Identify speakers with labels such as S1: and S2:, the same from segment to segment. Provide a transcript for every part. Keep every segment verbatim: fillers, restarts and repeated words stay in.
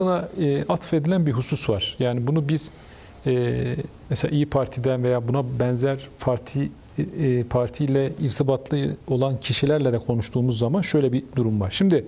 S1: e, atfedilen bir husus var. Yani bunu biz e, mesela İyi Parti'den veya buna benzer parti e, partiyle irtibatlı olan kişilerle de konuştuğumuz zaman şöyle bir durum var. Şimdi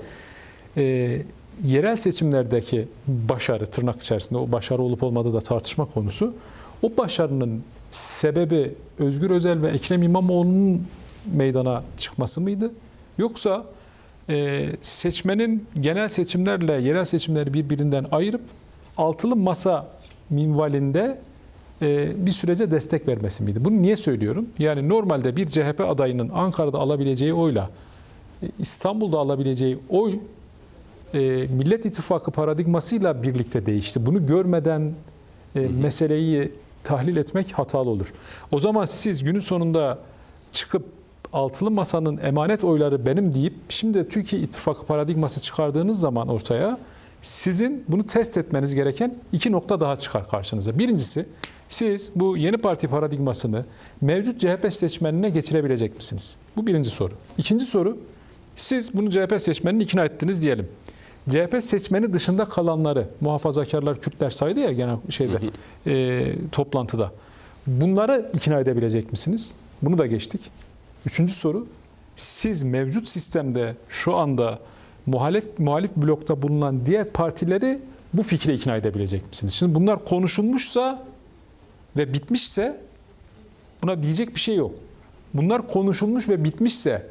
S1: e, yerel seçimlerdeki başarı, tırnak içerisinde o başarı olup olmadığı da tartışma konusu. O başarının sebebi Özgür Özel ve Ekrem İmamoğlu'nun meydana çıkması mıydı? Yoksa e, seçmenin genel seçimlerle yerel seçimleri birbirinden ayırıp altılı masa minvalinde e, bir sürece destek vermesi miydi? Bunu niye söylüyorum? Yani normalde bir C H P adayının Ankara'da alabileceği oyla e, İstanbul'da alabileceği oy e, Millet İttifakı paradigmasıyla birlikte değişti. Bunu görmeden e, meseleyi tahlil etmek hatalı olur. O zaman siz günün sonunda çıkıp altılı masanın emanet oyları benim deyip şimdi Türkiye İttifakı paradigması çıkardığınız zaman ortaya sizin bunu test etmeniz gereken iki nokta daha çıkar karşınıza. Birincisi, siz bu yeni parti paradigmasını mevcut C H P seçmenine geçirebilecek misiniz? Bu birinci soru. İkinci soru, siz bunu C H P seçmenini ikna ettiniz diyelim. C H P seçmeni dışında kalanları, muhafazakarlar, Kürtler saydı ya genel şeyde, hı hı. E, toplantıda. Bunları ikna edebilecek misiniz? Bunu da geçtik. Üçüncü soru, siz mevcut sistemde şu anda muhalif, muhalif blokta bulunan diğer partileri bu fikre ikna edebilecek misiniz? Şimdi bunlar konuşulmuşsa ve bitmişse buna diyecek bir şey yok. Bunlar konuşulmuş ve bitmişse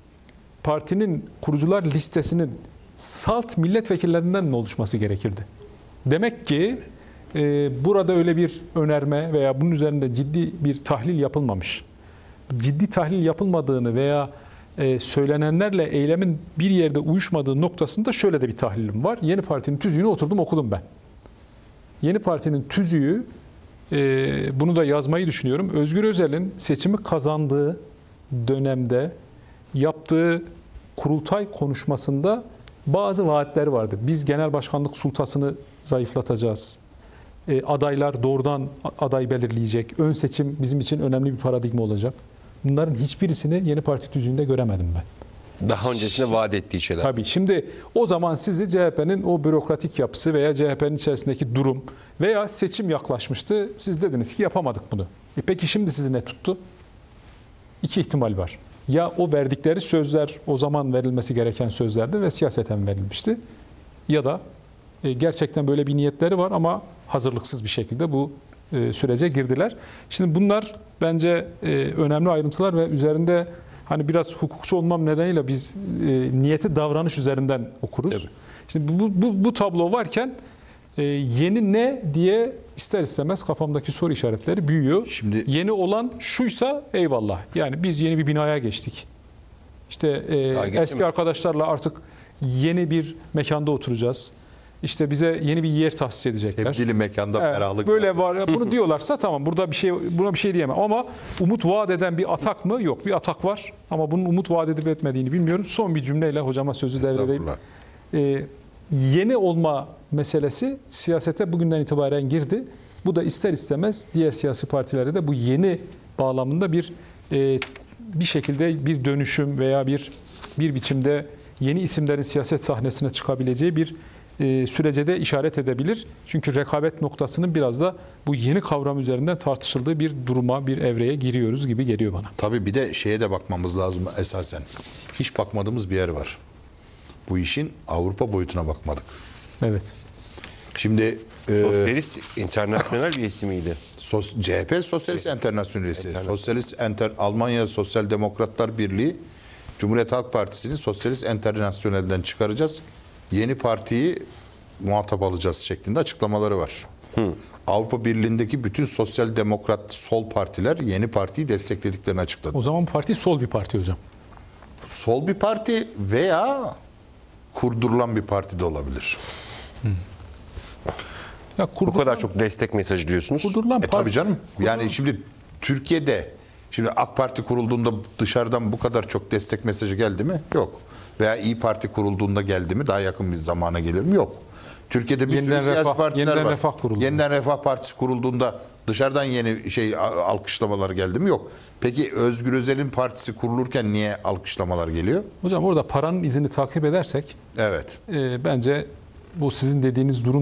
S1: partinin kurucular listesinin salt milletvekillerinden mi oluşması gerekirdi? Demek ki e, burada öyle bir önerme veya bunun üzerinde ciddi bir tahlil yapılmamış. Ciddi tahlil yapılmadığını veya e, söylenenlerle eylemin bir yerde uyuşmadığı noktasında şöyle de bir tahlilim var. Yeni Parti'nin tüzüğünü oturdum okudum ben. Yeni Parti'nin tüzüğü, e, bunu da yazmayı düşünüyorum. Özgür Özel'in seçimi kazandığı dönemde yaptığı kurultay konuşmasında bazı vaatler vardı. Biz genel başkanlık sultasını zayıflatacağız. E, adaylar doğrudan aday belirleyecek. Ön seçim bizim için önemli bir paradigma olacak. Bunların hiçbirisini yeni parti tüzüğünde göremedim ben.
S2: Daha öncesinde vaat ettiği şeyler.
S1: Tabii. Şimdi o zaman sizi C H P'nin o bürokratik yapısı veya C H P'nin içerisindeki durum veya seçim yaklaşmıştı. Siz dediniz ki yapamadık bunu. E peki şimdi sizi ne tuttu? İki ihtimal var. Ya o verdikleri sözler o zaman verilmesi gereken sözlerdi ve siyaseten verilmişti. Ya da e, gerçekten böyle bir niyetleri var ama hazırlıksız bir şekilde bu e, sürece girdiler. Şimdi bunlar bence e, önemli ayrıntılar ve üzerinde hani biraz hukukçu olmam nedeniyle biz e, niyeti davranış üzerinden okuruz. Evet. Şimdi bu, bu, bu tablo varken e, yeni ne diye ister istemez kafamdaki soru işaretleri büyüyor. Şimdi yeni olan şuysa eyvallah. Yani biz yeni bir binaya geçtik. İşte e, eski mi? arkadaşlarla artık yeni bir mekanda oturacağız. İşte bize yeni bir yer tahsis edecekler.
S3: Tebdili mekanda evet, ferahlık.
S1: Böyle var. Bunu diyorlarsa tamam. Burada bir şey buna bir şey diyemem. Ama umut vaat eden bir atak mı? Yok. Bir atak var. Ama bunun umut vaat edip etmediğini bilmiyorum. Son bir cümleyle hocama sözü devredeyim. Ee, yeni olma meselesi siyasete bugünden itibaren girdi. Bu da ister istemez diğer siyasi partilerde de bu yeni bağlamında bir e, bir şekilde bir dönüşüm veya bir bir biçimde yeni isimlerin siyaset sahnesine çıkabileceği bir e, sürece de işaret edebilir. Çünkü rekabet noktasının biraz da bu yeni kavram üzerinden tartışıldığı bir duruma, bir evreye giriyoruz gibi geliyor bana.
S3: Tabii bir de şeye de bakmamız lazım esasen. Hiç bakmadığımız bir yer var. Bu işin Avrupa boyutuna bakmadık.
S1: Evet.
S3: Şimdi
S2: Sosyalist e, internasyonel üyesi miydi?
S3: Sos, C H P Sosyalist Enternasyonel üyesi. Sosyalist Enter, Almanya Sosyal Demokratlar Birliği, Cumhuriyet Halk Partisi'ni Sosyalist Enternasyonel'den çıkaracağız. Yeni partiyi muhatap alacağız şeklinde açıklamaları var. Hı. Avrupa Birliği'ndeki bütün sosyal demokrat sol partiler yeni partiyi desteklediklerini açıkladı.
S1: O zaman bu parti sol bir parti hocam.
S3: Sol bir parti veya kurdurulan bir parti de olabilir. Hı.
S1: Ya kurdurulan,
S2: bu kadar çok destek mesajı diyorsunuz.
S1: Kurdurulan
S3: e tabii canım. Kurdurulan. Yani şimdi Türkiye'de şimdi AK Parti kurulduğunda dışarıdan bu kadar çok destek mesajı geldi mi? Yok. Veya İyi Parti kurulduğunda geldi mi? Daha yakın bir zamana gelir mi? Yok. Türkiye'de bir
S1: yeniden
S3: sürü siyasi
S1: refah,
S3: partiler
S1: yeniden
S3: var.
S1: Refah kuruldu.
S3: Yeniden Refah Partisi kurulduğunda dışarıdan yeni şey alkışlamalar geldi mi? Yok. Peki Özgür Özel'in partisi kurulurken niye alkışlamalar geliyor?
S1: Hocam orada paranın izini takip edersek
S3: evet.
S1: E, bence bu sizin dediğiniz durum